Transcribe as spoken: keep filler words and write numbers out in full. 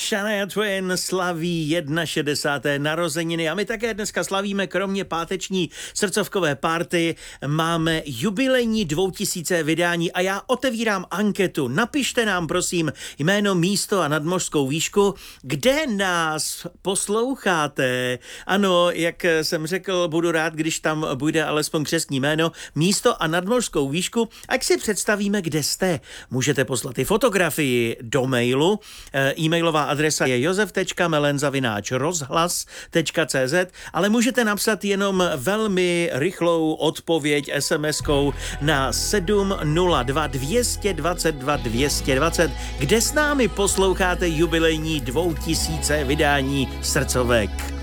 Shania Twain slaví šedesáté první narozeniny a my také dneska slavíme, kromě páteční srdcovkové party, máme jubilejní dvoutisíce vydání a já otevírám anketu. Napište nám prosím jméno, místo a nadmořskou výšku, kde nás posloucháte. Ano, jak jsem řekl, budu rád, když tam bude alespoň křestní jméno, místo a nadmořskou výšku, ať si představíme, kde jste. Můžete poslat i fotografii do mailu. E-mailová adresa je josef tečka melen zavináč rozhlas tečka cé zet, ale můžete napsat jenom velmi rychlou odpověď es em eskou na sedm nula dva dvě dva dva dvě dva nula, kde s námi posloucháte jubilejní dvoutisíce vydání srdcovek.